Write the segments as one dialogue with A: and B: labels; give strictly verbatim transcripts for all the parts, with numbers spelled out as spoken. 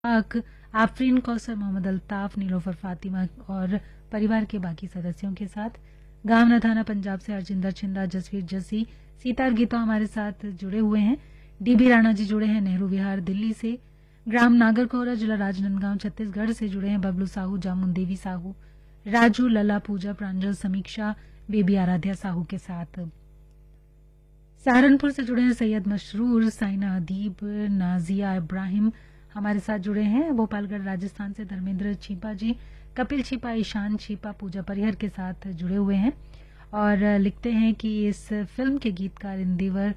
A: पाक, आफरीन कौसर, मोहम्मद अल्ताफ, नीलोफर फातिमा और परिवार के बाकी सदस्यों के साथ। गांव न थाना पंजाब से हरजिंदर छिंदा, जसवीर जसी, सीतार गीता हमारे साथ जुड़े हुए हैं। डीबी राणा जी जुड़े हैं नेहरू विहार दिल्ली से। ग्राम नागरकोहरा, जिला राजनांदगांव छत्तीसगढ़ से जुड़े हैं बबलू साहू, जामुन देवी साहू, राजू, लला, पूजा, प्रांजल, समीक्षा, बेबी आराध्या साहू के साथ। सहारनपुर से जुड़े हैं सैयद मशरूर, साइना अदीब, नाजिया इब्राहिम हमारे साथ जुड़े हैं। भोपालगढ़ राजस्थान से धर्मेंद्र छीपा जी, कपिल छीपा, ईशान छीपा, पूजा परिहर के साथ जुड़े हुए हैं और लिखते हैं कि इस फिल्म के गीतकार इंदिवर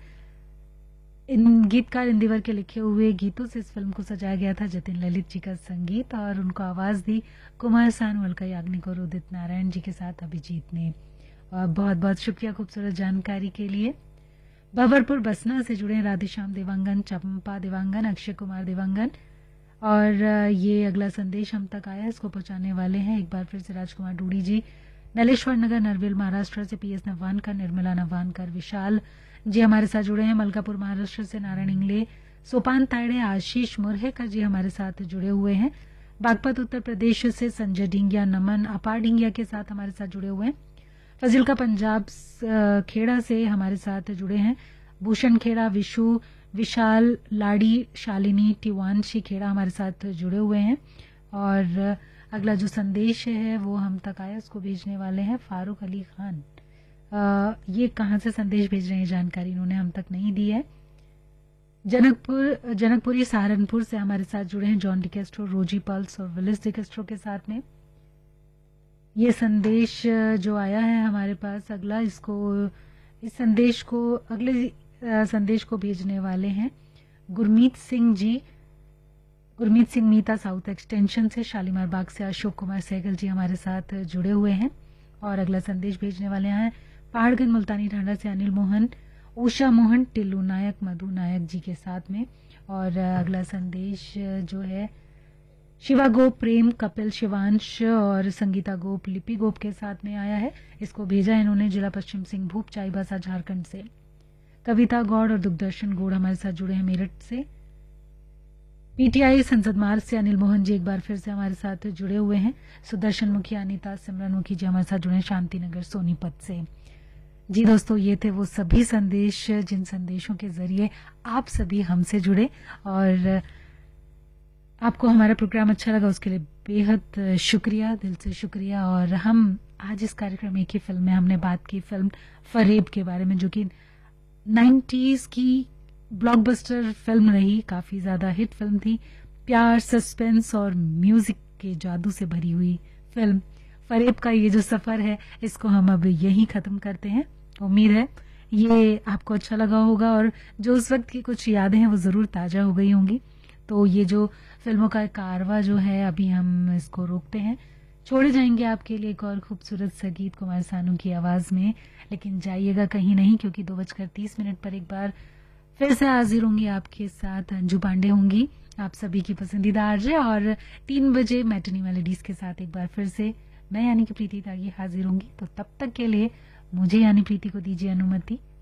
A: इन गीतकार इंदिवर के लिखे हुए गीतों से इस फिल्म को सजाया गया था। जतिन ललित जी का संगीत और उनको आवाज दी कुमार सानू, अलका याग्निक और उदित नारायण जी के साथ अभिजीत ने। और बहुत बहुत शुक्रिया खूबसूरत जानकारी के लिए। भंवरपुर बसना से जुड़े हैं राधेश्याम देवांगन, चंपा देवांगन, अक्षय कुमार देवांगन और ये अगला संदेश हम तक आया, इसको पहुंचाने वाले हैं एक बार फिर से राजकुमार डूडी जी, नलेश्वर नगर, नरवेल महाराष्ट्र से पीएस नवानकर, निर्मला नवानकर, विशाल जी हमारे साथ जुड़े हैं। मलकापुर महाराष्ट्र से नारायण इंगले, सोपान तायड़े, आशीष मुरहेकर जी हमारे साथ जुड़े हुए हैं। बागपत उत्तर प्रदेश से संजय ढिंगिया, नमन अपार ढिंगिया के साथ हमारे साथ जुड़े हुए हैं। फजील का पंजाब खेड़ा से हमारे साथ जुड़े हैं। भूषण खेड़ा, विशु, विशाल, लाड़ी, शालिनी, टिवानशी खेड़ा हमारे साथ जुड़े हुए हैं। और अगला जो संदेश है वो हम तक आया, उसको भेजने वाले हैं फारूक अली खान। आ, ये कहाँ से संदेश भेज रहे हैं जानकारी इन्होंने हम तक नहीं दी है। जनकपुर जनकपुरी सहारनपुर से हमारे साथ जुड़े हैं जॉन डिकेस्ट्रो, रोजी पल्स और विलिस डिकेस्ट्रो के साथ में। ये संदेश जो आया है हमारे पास अगला, इसको इस संदेश को अगले संदेश को भेजने वाले हैं गुरमीत सिंह जी, गुरमीत सिंह मीता, साउथ एक्सटेंशन से। शालीमार बाग से अशोक कुमार सहगल जी हमारे साथ जुड़े हुए हैं और अगला संदेश भेजने वाले हैं पहाड़गंज मुल्तानी ठाणा से अनिल मोहन, उषा मोहन, टिल्लू नायक, मधु नायक जी के साथ में। और अगला संदेश जो है शिवा गोप, प्रेम, कपिल, शिवांश और संगीता गोप, लिपि गोप के साथ में आया है। इसको भेजा है इन्होंने जिला पश्चिम सिंहभूम, चाईबासा, झारखंड से। कविता गौड़ और दुग्दर्शन गौड़ हमारे साथ जुड़े हैं मेरठ से। पीटीआई संसद मार्ग से अनिल मोहन जी एक बार फिर से हमारे साथ जुड़े हुए हैं। सुदर्शन मुखी, अनिता, सिमरन मुखी जी हमारे साथ जुड़े हैं शांतिनगर सोनीपत से। जी दोस्तों, ये थे वो सभी संदेश जिन संदेशों के जरिए आप सभी हमसे जुड़े और आपको हमारा प्रोग्राम अच्छा लगा उसके लिए बेहद शुक्रिया, दिल से शुक्रिया। और हम आज इस कार्यक्रम एक ही फिल्म में हमने बात की फिल्म फरेब के बारे में, जो कि नाइन्टीज की ब्लॉकबस्टर फिल्म रही, काफी ज्यादा हिट फिल्म थी। प्यार, सस्पेंस और म्यूजिक के जादू से भरी हुई फिल्म फरेब का ये जो सफर है इसको हम अब यहीं खत्म करते हैं। उम्मीद है ये आपको अच्छा लगा होगा और जो उस वक्त की कुछ यादें हैं वो जरूर ताजा हो गई होंगी। तो ये जो फिल्मों का कारवा जो है अभी हम इसको रोकते हैं, छोड़े जाएंगे आपके लिए एक और खूबसूरत सा गीत कुमार सानू की आवाज में। लेकिन जाइएगा कहीं नहीं, क्योंकि दो बजकर तीस मिनट पर एक बार फिर से हाजिर होंगी आपके साथ अंजू पांडे होंगी, आप सभी की पसंदीदा आरजे। और तीन बजे मैटनी मेलोडीज के साथ एक बार फिर से मैं यानी कि प्रीति त्यागी हाजिर होंगी। तो तब तक के लिए मुझे यानी प्रीति को दीजिए अनुमति।